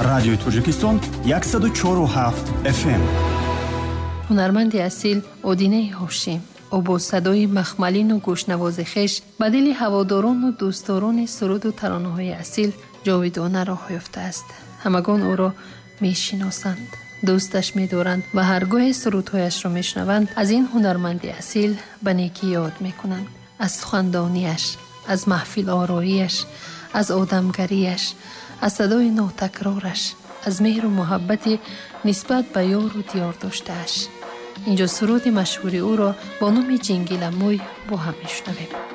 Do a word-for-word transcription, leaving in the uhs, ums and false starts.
радиои Тоҷикистон صد و چهار و هفت اف ام. ҳунарманди асил Одинаи Ҳошим ӯ бо садои махмалину гӯшнавози хеш ба дили ҳаводорону дӯстдорони суруду таронаҳои асил ҷовидона роҳ ёфтааст. ҳамагон ӯро мешиносанд, дӯсташ медоранд ва ҳаргоҳе сурудҳояшро мешунаванд, аз ин ҳунарманди асил ба некӣ ёд мекунанд. аз сухандонияш, аз маҳфилороияш, аз одамгарияш, аз садои нотакрораш, аз меҳру муҳаббати нисбат ба ёру диёр доштааш. инҷо суруди машҳури ӯро бо номи Ҷингиламӯй бо ҳам мешунавем.